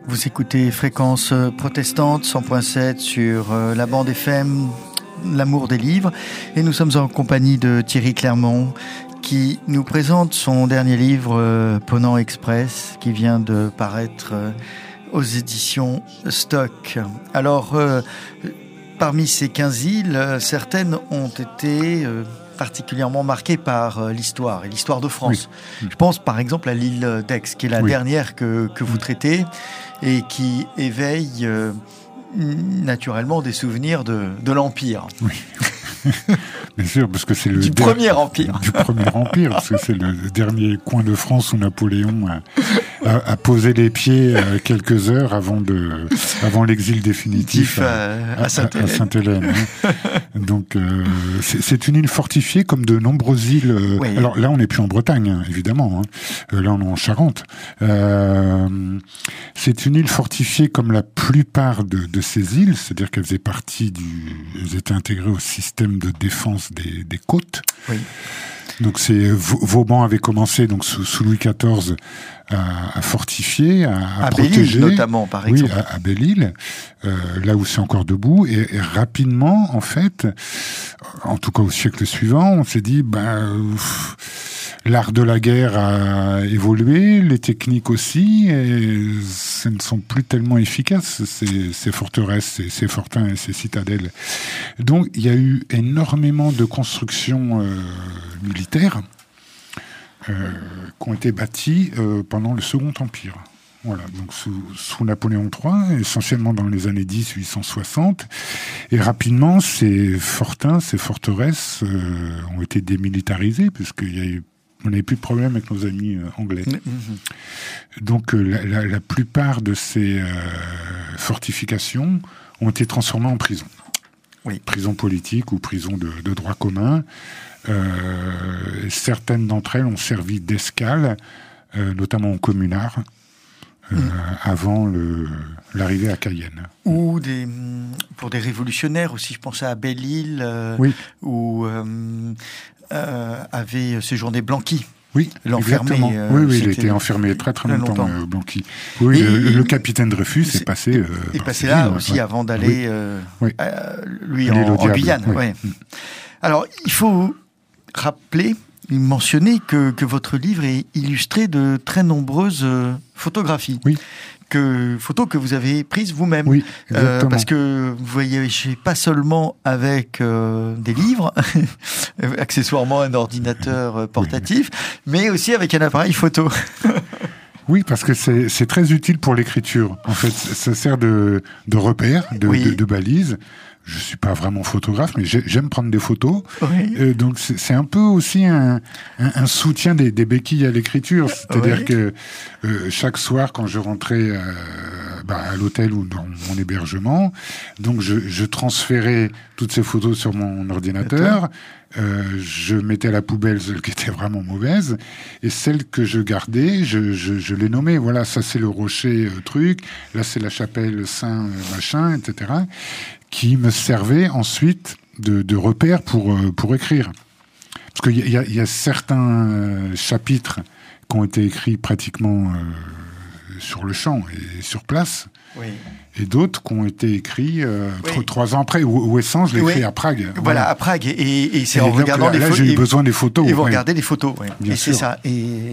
Vous écoutez Fréquence Protestante 100.7 sur la bande FM, l'amour des livres. Et nous sommes en compagnie de Thierry Clermont qui nous présente son dernier livre, Ponant Express, qui vient de paraître aux éditions Stock. Alors, parmi ces 15 îles, certaines ont été particulièrement marquées par l'histoire et l'histoire de France. Oui. Je pense par exemple à l'île d'Aix, qui est la dernière que vous traitez et qui éveille naturellement des souvenirs de l'Empire. Oui. Bien sûr, parce que c'est le premier empire. Du premier empire, parce que c'est le dernier coin de France où Napoléon a posé les pieds quelques heures avant l'exil définitif à Sainte-Hélène. Donc, c'est une île fortifiée comme de nombreuses îles. Oui. Alors là, on n'est plus en Bretagne, évidemment. Là, on est en Charente. C'est une île fortifiée comme la plupart de ces îles, c'est-à-dire qu'elles faisaient partie elles étaient intégrées au système de défense des côtes. Oui. Donc Vauban avait commencé donc sous Louis XIV à fortifier, à protéger, Belle-Île notamment par exemple. Oui, à Belle-Île, là où c'est encore debout, et rapidement en fait, en tout cas au siècle suivant, on s'est dit l'art de la guerre a évolué, les techniques aussi, et ce ne sont plus tellement efficaces, ces forteresses, ces fortins et ces citadelles. Donc, il y a eu énormément de constructions militaires qui ont été bâties pendant le Second Empire. Voilà, donc sous Napoléon III, essentiellement dans les années 1860. Et rapidement, ces fortins, ces forteresses ont été démilitarisées, on n'avait plus de problème avec nos amis anglais. Donc la plupart de ces fortifications ont été transformées en prison. Oui. Prison politique ou prison de droit commun. Certaines d'entre elles ont servi d'escale, notamment aux communards, avant l'arrivée à Cayenne. Ou pour des révolutionnaires aussi, je pensais à Belle-Île, où avait séjourné Blanqui. Oui, l'enfermé. Oui, il a été enfermé très longtemps, Blanqui. Oui, le capitaine Dreyfus est passé. Il est passé là aussi avant d'aller, lui, en Guyane. Ouais. Alors, il faut rappeler, mentionner que votre livre est illustré de très nombreuses photographies. Oui. Photos que vous avez prises vous-même. Oui, parce que vous voyagez pas seulement avec des livres, accessoirement un ordinateur portatif, mais aussi avec un appareil photo. Oui, parce que c'est très utile pour l'écriture. En fait, ça sert de repère, de balise. Je suis pas vraiment photographe, mais j'aime prendre des photos. Oui. Donc c'est un peu aussi un soutien des béquilles à l'écriture. C'est-à-dire que chaque soir, quand je rentrais à l'hôtel ou dans mon hébergement, donc je transférais toutes ces photos sur mon ordinateur. Je mettais à la poubelle celles qui étaient vraiment mauvaises, et celles que je gardais, je les nommais. Voilà, ça c'est le rocher truc, là c'est la chapelle Saint machin, etc., qui me servait ensuite de repère pour écrire. Parce qu'il y a certains chapitres qui ont été écrits pratiquement sur le champ et sur place. Oui. Et d'autres qui ont été écrits 3 ans après. Où Essence, je l'ai écrit à Prague. Voilà, à Prague. Et c'est en regardant les photos. Là, j'ai eu besoin des photos. Et vous regardez les photos. Bien sûr. C'est ça.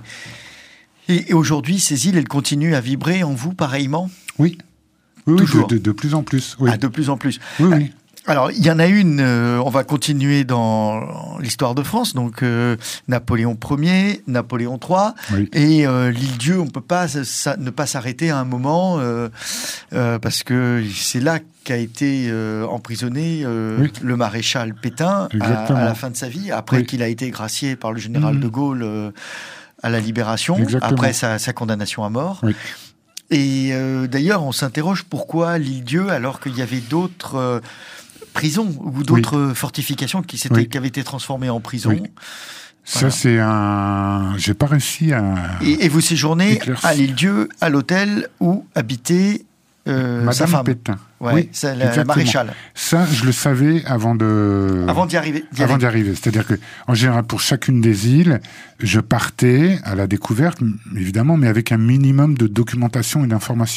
Et aujourd'hui, ces îles, elles continuent à vibrer en vous pareillement ? Oui. Oui, de plus en plus. Oui. De plus en plus. Oui. Alors, il y en a une, on va continuer dans l'histoire de France, donc Napoléon Ier, Napoléon III, et l'île-Dieu, on ne peut pas ne pas s'arrêter à un moment, parce que c'est là qu'a été emprisonné le maréchal Pétain à la fin de sa vie, après qu'il a été gracié par le général de Gaulle à la Libération, après sa condamnation à mort. Oui. Et d'ailleurs, on s'interroge pourquoi l'île-Dieu, alors qu'il y avait d'autres prisons ou d'autres fortifications qui avaient été transformées en prison. Oui. Ça, c'est j'ai pas réussi à... Et vous séjournez à l'île-Dieu, à l'hôtel où habitait sa femme. Pétain. Oui, c'est la maréchale. Ça, je le savais avant d'y arriver. C'est-à-dire que, en général, pour chacune des îles, je partais à la découverte, évidemment, mais avec un minimum de documentation et d'information.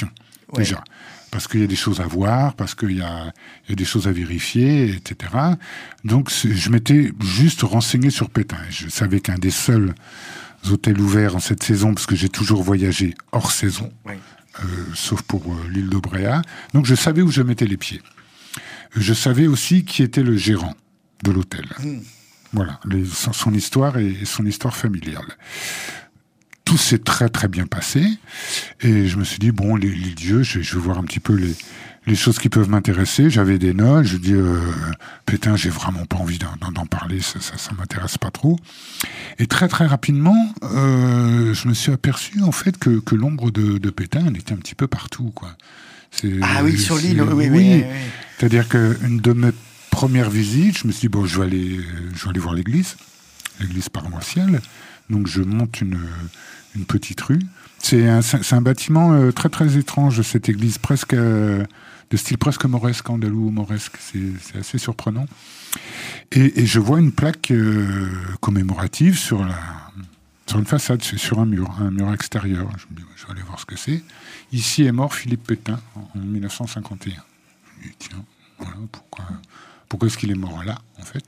déjà. Parce qu'il y a des choses à voir, parce qu'il y a des choses à vérifier, etc. Donc, je m'étais juste renseigné sur Pétain. Je savais qu'un des seuls hôtels ouverts en cette saison, parce que j'ai toujours voyagé hors saison, sauf pour l'île de Bréa. Donc, je savais où je mettais les pieds. Je savais aussi qui était le gérant de l'hôtel. Voilà, son histoire et son histoire familiale. Tout s'est très très bien passé et je me suis dit bon les lieux, je vais voir un petit peu les choses qui peuvent m'intéresser. J'avais des notes, je dis Pétain, j'ai vraiment pas envie d'en parler, ça m'intéresse pas trop. Et très très rapidement, je me suis aperçu en fait que l'ombre de Pétain elle était un petit peu partout quoi. Sur l'île, oui. C'est-à-dire qu'une de mes premières visites, je me suis dit bon je vais aller voir l'église paroissiale. Donc je monte une petite rue. C'est un bâtiment très très étrange, cette église, presque de style presque mauresque, andalou-mauresque. C'est assez surprenant. Et je vois une plaque commémorative sur une façade, sur un mur extérieur. Je me dis, je vais aller voir ce que c'est. Ici est mort Philippe Pétain en 1951. Je me dis, tiens, voilà, pourquoi est-ce qu'il est mort là, en fait ?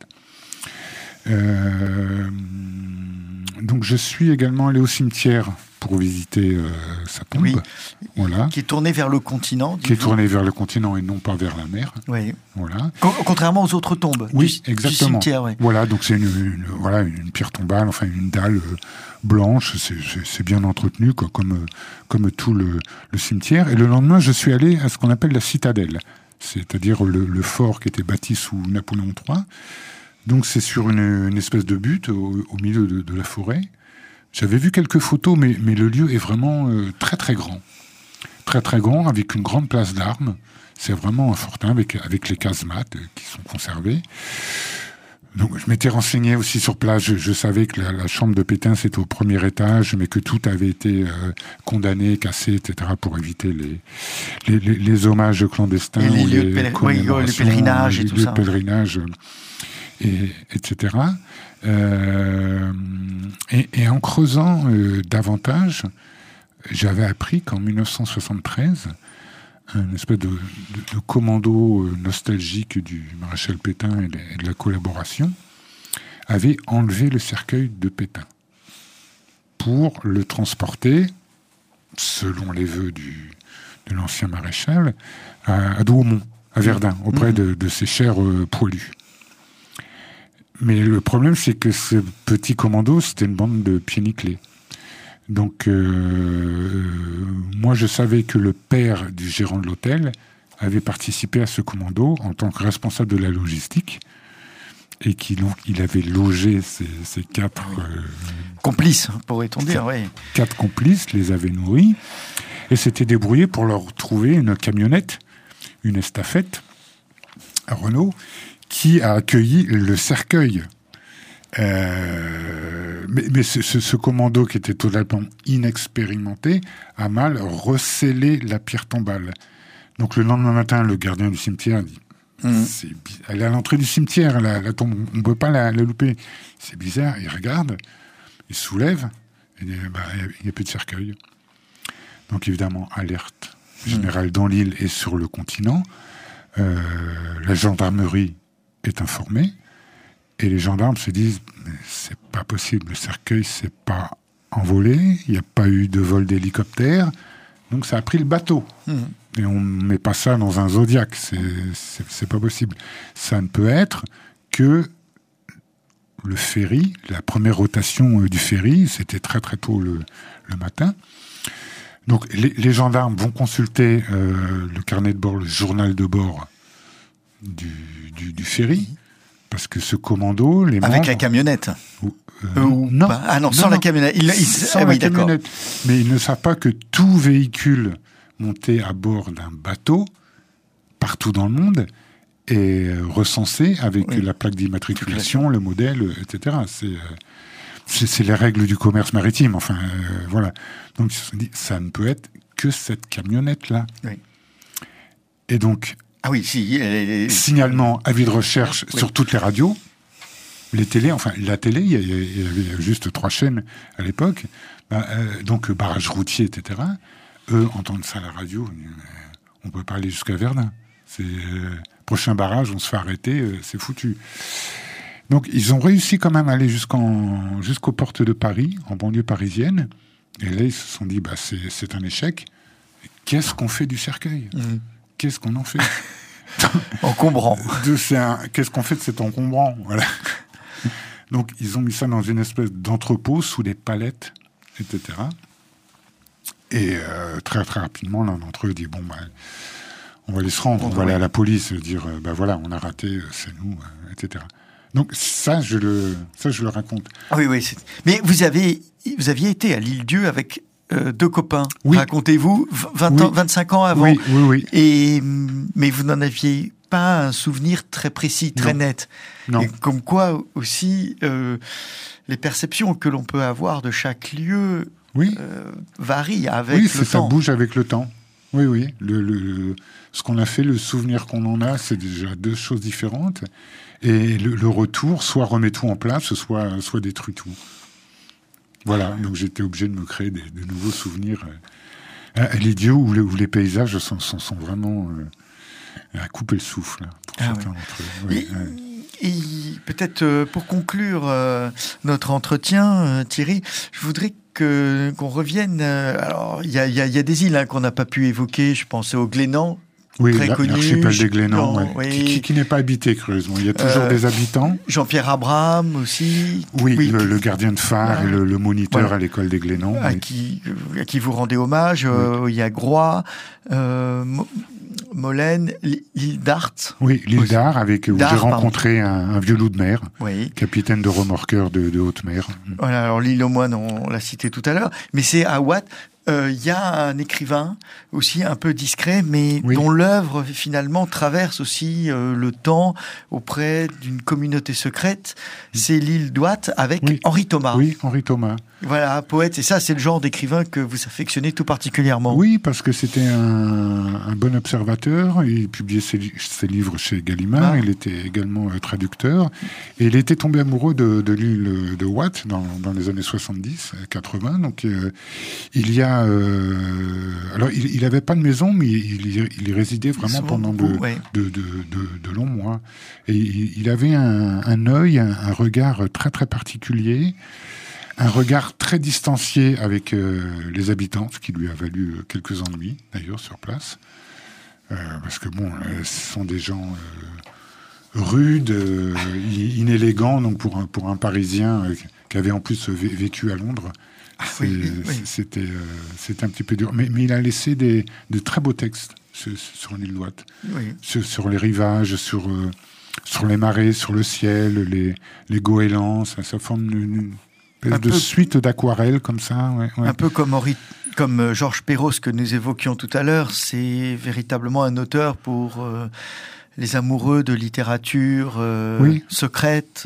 Donc je suis également allé au cimetière pour visiter sa tombe, voilà. Qui est tournée vers le continent. Qui est tournée vers le continent et non pas vers la mer. Oui. Voilà. Contrairement aux autres tombes. Exactement. Du cimetière, oui. Voilà, donc c'est une pierre tombale, enfin une dalle blanche. C'est bien entretenu, quoi, comme tout le cimetière. Et le lendemain, je suis allé à ce qu'on appelle la citadelle, c'est-à-dire le fort qui était bâti sous Napoléon III. Donc c'est sur une espèce de butte au milieu de la forêt. J'avais vu quelques photos, mais le lieu est vraiment très très grand. Très très grand, avec une grande place d'armes. C'est vraiment un fortin avec les casemates qui sont conservées. Donc je m'étais renseigné aussi sur place. Je savais que la chambre de Pétain c'était au premier étage, mais que tout avait été condamné, cassé, etc. pour éviter les hommages clandestins. Et les lieux de pèlerinage et tout ça. Les pèlerinages. Etc. Et en creusant davantage, j'avais appris qu'en 1973, un espèce de commando nostalgique du maréchal Pétain et de la collaboration avait enlevé le cercueil de Pétain pour le transporter, selon les vœux de l'ancien maréchal, à Douaumont, à Verdun, auprès de ses chers poilus. Mais le problème, c'est que ce petit commando, c'était une bande de pieds nickelés. Donc, moi, je savais que le père du gérant de l'hôtel avait participé à ce commando en tant que responsable de la logistique et qu'il avait logé ces quatre... complices, pourrait-on dire, oui. 4 complices, les avait nourris et s'était débrouillé pour leur trouver une camionnette, une estafette à Renault, qui a accueilli le cercueil. Mais ce commando qui était totalement inexpérimenté a mal recellé la pierre tombale. Donc le lendemain matin, le gardien du cimetière dit elle est à l'entrée du cimetière, la tombe, on ne peut pas la louper. C'est bizarre, il regarde, il soulève, et il n'y a plus de cercueil. Donc évidemment, alerte générale dans l'île et sur le continent. La gendarmerie est informée et les gendarmes se disent mais c'est pas possible, le cercueil s'est pas envolé, il n'y a pas eu de vol d'hélicoptère, donc ça a pris le bateau. Et on met pas ça dans un Zodiac, c'est pas possible. Ça ne peut être que le ferry, la première rotation du ferry, c'était très très tôt le matin. Donc les gendarmes vont consulter le carnet de bord, le journal de bord du ferry, parce que ce commando... Avec la camionnette non. Ah non, sans la camionnette. Sans la camionnette. Mais ils ne savent pas que tout véhicule monté à bord d'un bateau, partout dans le monde, est recensé avec la plaque d'immatriculation, le modèle, etc. C'est les règles du commerce maritime, enfin, voilà. Donc ils se sont dit, ça ne peut être que cette camionnette-là. Oui. Et donc... Ah oui, signalement, avis de recherche sur toutes les radios, les télés, enfin la télé, il y avait juste 3 chaînes à l'époque, donc barrage routier, etc. eux entendent ça à la radio, on peut pas aller jusqu'à Verdun. C'est prochain barrage, on se fait arrêter, c'est foutu. Donc ils ont réussi quand même à aller jusqu'aux portes de Paris, en banlieue parisienne. Et là, ils se sont dit, c'est un échec. Qu'est-ce qu'on fait du cercueil ? Qu'est-ce qu'on en fait ? Encombrant. Qu'est-ce qu'on fait de cet encombrant ? Voilà. Donc, ils ont mis ça dans une espèce d'entrepôt sous des palettes, etc. Et très, très rapidement, l'un d'entre eux dit, on va aller se rendre, on va aller à la police, dire, voilà, on a raté, c'est nous, etc. Donc, ça, je le raconte. Ah oui. Mais vous aviez été à l'Île-Dieu avec deux copains. Oui. Racontez-vous, 25 ans avant. Oui. Mais vous n'en aviez pas un souvenir très précis, très net. Non. Et comme quoi aussi, les perceptions que l'on peut avoir de chaque lieu varient avec le temps. Ça bouge avec le temps. Oui. Ce qu'on a fait, le souvenir qu'on en a, c'est déjà deux choses différentes. Et le retour, soit remet tout en place, soit détruit tout. Voilà, donc j'étais obligé de me créer de nouveaux souvenirs à l'Île-Dieu où les paysages sont vraiment à couper le souffle pour certains d'entre eux. Oui, et peut-être pour conclure notre entretien, Thierry, je voudrais qu'on revienne. Alors, il y a des îles qu'on n'a pas pu évoquer. Je pensais au Glénan. Oui, très connu. L'archipel des Glénans, qui n'est pas habité, curieusement. Il y a toujours des habitants. Jean-Pierre Abraham aussi. Oui, le gardien de phare et le moniteur à l'école des Glénans. À qui vous rendez hommage. Il y a Groix, Molène, l'île d'Art. Oui, l'île d'Art, où j'ai rencontré un vieux loup de mer, capitaine de remorqueur de haute mer. Voilà, alors l'île aux Moines, on l'a cité tout à l'heure. Mais c'est à Watt. Il y a un écrivain aussi un peu discret, mais dont l'œuvre finalement traverse aussi le temps auprès d'une communauté secrète. C'est l'île d'Ouate avec Henri Thomas. Oui, Henri Thomas. Voilà, poète. Et ça, c'est le genre d'écrivain que vous affectionnez tout particulièrement. Oui, parce que c'était un bon observateur. Il publiait ses livres chez Gallimard. Il était également traducteur. Et il était tombé amoureux de l'île de Watt dans les années 70-80. Donc, il y a... alors, il n'avait pas de maison, mais il y résidait vraiment pendant de longs mois. Et il avait un œil, un regard très, très particulier. Un regard très distancié avec les habitants, ce qui lui a valu quelques ennuis, d'ailleurs, sur place. Parce que, ce sont des gens rudes, inélégants, donc pour un Parisien qui avait en plus vécu à Londres, c'était un petit peu dur. Mais il a laissé de très beaux textes sur l'île d'Ouate, sur les rivages, sur les marées, sur le ciel, les goélands, ça forme une suite d'aquarelles comme ça. Un peu comme Georges Perros que nous évoquions tout à l'heure, c'est véritablement un auteur pour les amoureux de littérature secrète,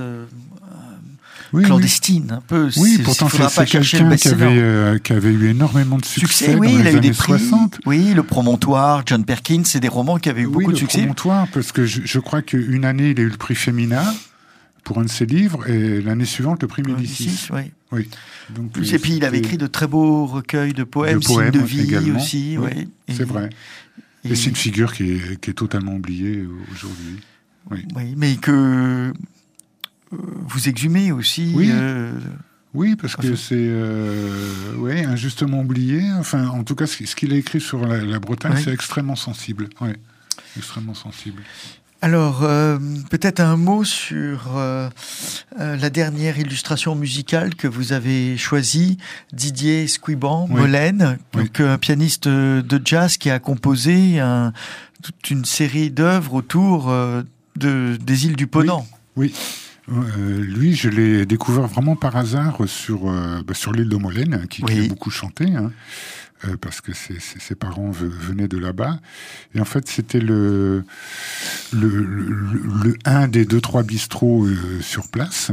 clandestine, un peu. Oui, pourtant c'est quelqu'un qui avait eu énormément de succès dans les années 60. Oui, Le Promontoire, John Perkins, c'est des romans qui avaient eu beaucoup de succès. Le Promontoire, parce que je crois qu'une année, il a eu le prix Femina pour un de ses livres, et l'année suivante, le prix Médicis. Oui. Donc, et puis, il avait écrit de très beaux recueils de poèmes, signes de vie également. Aussi. Oui. C'est vrai. Et c'est une figure qui est totalement oubliée aujourd'hui. Oui, mais que vous exhumez aussi. Oui, parce que c'est injustement oublié. Enfin, en tout cas, ce qu'il a écrit sur la Bretagne, c'est extrêmement sensible. Oui, extrêmement sensible. Alors, peut-être un mot sur la dernière illustration musicale que vous avez choisie, Didier Squiban, Molène, donc un pianiste de jazz qui a composé toute une série d'œuvres autour des îles du Ponant. Oui. Lui, je l'ai découvert vraiment par hasard sur l'île de Molène, qui a beaucoup chanté. Parce que ses parents venaient de là-bas. Et en fait, c'était un des 2-3 bistrots sur place,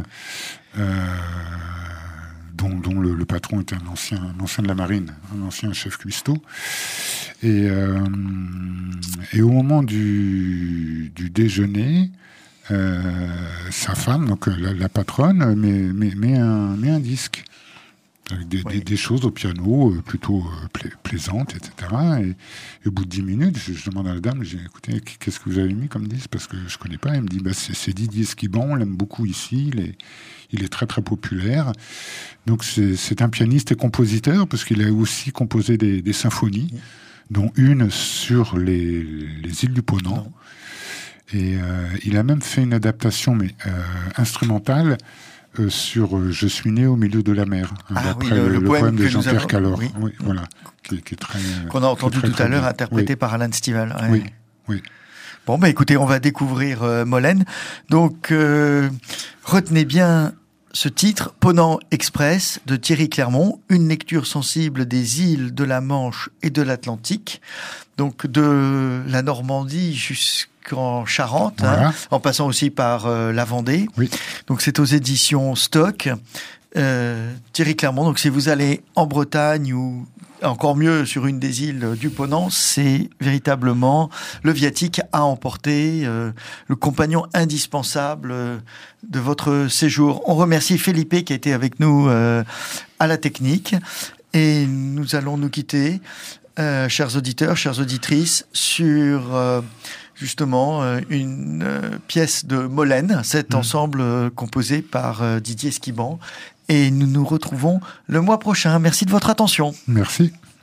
dont le patron était un ancien de la marine, un ancien chef cuistot. Et au moment du déjeuner, sa femme, donc la patronne, met un disque. avec des choses au piano plutôt plaisantes, etc. Et au bout de 10 minutes, je demande à la dame, j'ai écoutez, qu'est-ce que vous avez mis comme disque, parce que je connais pas. Elle me dit, c'est Didier Esquiband, on l'aime beaucoup ici, il est très très populaire. Donc c'est un pianiste et compositeur, parce qu'il a aussi composé des symphonies, dont une sur les îles du Ponant. Et il a même fait une adaptation instrumentale sur Je suis né au milieu de la mer, d'après le poème de Jean-Pierre Callor. Oui, voilà, qui est très, qu'on a entendu tout à l'heure, interprété par Alan Stivell. Ouais. Oui. Bon, écoutez, on va découvrir Molène. Donc, retenez bien ce titre, Ponant Express, de Thierry Clermont, une lecture sensible des îles de la Manche et de l'Atlantique, donc de la Normandie jusqu'en Charente, voilà. En passant aussi par la Vendée. Oui. Donc c'est aux éditions Stock. Thierry Clermont, donc si vous allez en Bretagne ou encore mieux sur une des îles du Ponant, c'est véritablement le viatique à emporter, le compagnon indispensable de votre séjour. On remercie Felipe qui a été avec nous à la technique et nous allons nous quitter, chers auditeurs, chères auditrices, sur justement une pièce de Molène, cet ensemble composé par Didier Esquiband. Et nous nous retrouvons le mois prochain. Merci de votre attention. Merci.